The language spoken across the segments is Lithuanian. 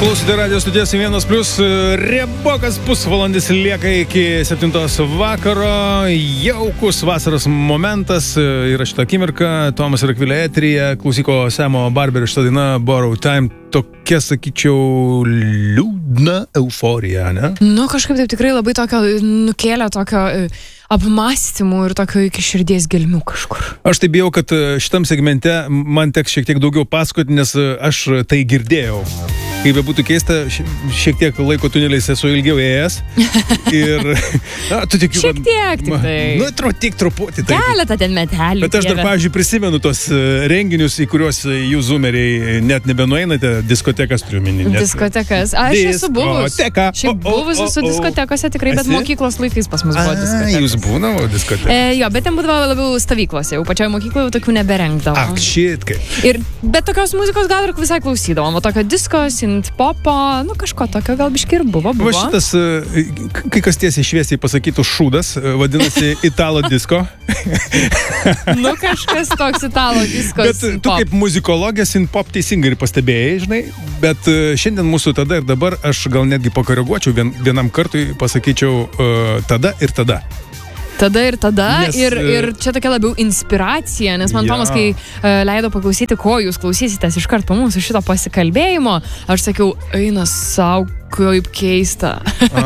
Klausite radio studijos 1+, riebokas pusvalandis lieka iki 7 vakaro, jaukus vasaros momentas, yra šitą akimirką, Tomas ir Akvilė eteryje, klausyko Semo Barberio šitą dainą Borrow Time, tokia, sakyčiau, liūdna euforija, ne? Nu, kažkaip taip tikrai labai tokio nukėlė tokio apmąstymų ir tokio iki širdies gelmių kažkur. Aš tai bijau, kad šitam segmente man teks šiek tiek daugiau pasakoti, nes aš tai girdėjau. Kaip būtų keista, šiek tiek laiko tuneliais esu ilgiau ėjęs. Ir, tu tikiu, šiek tiek tik tai. Nu, tik truputį. Keletą ten metelių. Bet aš dar, pavyzdžiui, prisimenu tos renginius, į kuriuos jūs zoomeriai net nebenueinate, diskotekas turiu minį. Diskotekas. Aš esu buvus. Šiaip buvus esu diskotekose tikrai, bet mokyklos laikais pas mus buvo diskotekas. Jūs būnavo diskotekas? Jo, bet ten būdavo labiau stovyklose, jau pačioje mokykloje jau tokių neberengdavo. Ak, šit kaip. Bet tokios muzikos gal ir visai klausydavom, o tokio disko, popo, nu kažko tokio gal biški ir buvo. Va šitas, kai kas tiesiai šviesiai pasakytų šūdas, vadinasi italo disko. Nu kažkas toks italo disko. Bet tu kaip muzikologė synth-pop teisingai ir pastebėjai, žinai, bet šiandien mūsų tada ir dabar aš gal netgi pakoreguočiau vienam kartui, pasakyčiau tada ir tada. Tada ir tada, ir čia tokia labiau inspiracija, nes man Tomas, kai leido paklausyti, ko jūs klausysitės iškart po mūsų šito pasikalbėjimo, aš sakiau, eina sau, kaip keista.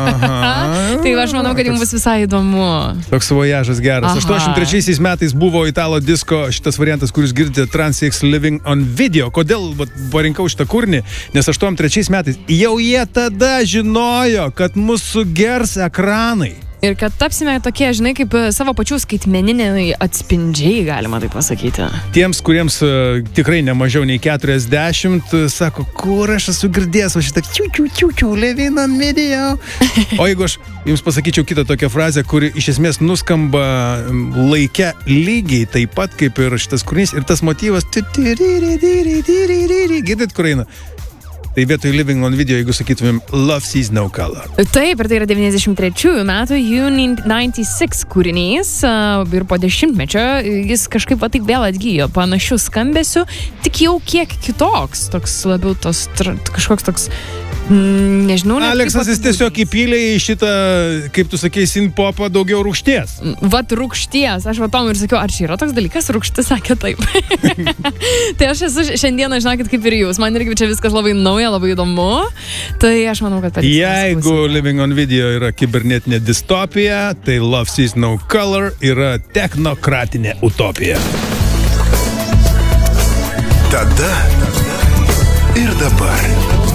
Tai aš manau, kad jums bus visai įdomu. Toks vojažas geras. 83 metais buvo italo disko šitas variantas, kuris girdite Transix Living on Video. Kodėl parinkau šitą kūrinį? Nes 83 metais jau jie tada žinojo, kad mūsų gers ekranai. Ir kad tapsime tokie, žinai, kaip savo pačių skaitmeniniai atspindžiai, galima tai pasakyti. Tiems, kuriems tikrai nemažiau nei 40, sako, kur aš esu girdėjęs, o šitą čiu, Living on Video. O jeigu aš jums pasakyčiau kitą tokią frazę, kuri iš esmės nuskamba laike lygiai taip pat, kaip ir šitas kūrinys, ir tas motyvas, girdit, kur eina? Tai vietoj Living on Video, jeigu sakytumėm Love Sees No Color. Taip, ir tai yra 93 metų U96 kūrinys ir po 10-mečio jis kažkaip va taip vėl atgyjo panašių skambesių, tik jau kiek kitoks, toks labiau tos kažkoks toks nežinau. Aleksas jis tiesiog įpylė į šitą, kaip tu sakei, synth-popą daugiau rūgšties. Vat rūgšties, aš va Tomui ir sakiau, ar čia yra toks dalykas, rūgštis, sakė taip. Tai aš esu šiandieną, žinokit, kaip ir jūs, man irgi čia viskas labai nauja, labai įdomu, tai aš manau, kad patiks. Jeigu Living on Video yra kibernetinė distopija, tai Love Sees No Color yra technokratinė utopija. Tada ir dabar.